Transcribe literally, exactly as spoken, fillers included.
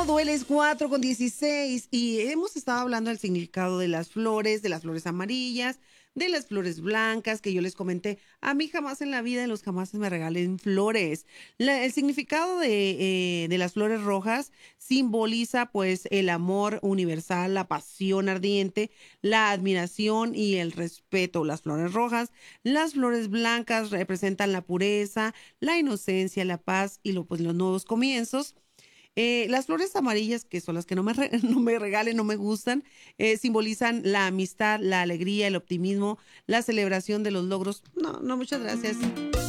Dueles cuatro con dieciséis y hemos estado hablando del significado de las flores, de las flores amarillas, de las flores blancas que yo les comenté. A mí jamás en la vida, en los jamás me regalen flores. La- el significado de, eh, de las flores rojas simboliza pues el amor universal, la pasión ardiente, la admiración y el respeto. Las flores rojas, las flores blancas representan la pureza, la inocencia, la paz y lo, pues, los nuevos comienzos. Eh, las flores amarillas, que son las que no me, re- no me regalen, no me gustan, eh, simbolizan la amistad, la alegría, el optimismo, la celebración de los logros. No, no, muchas gracias.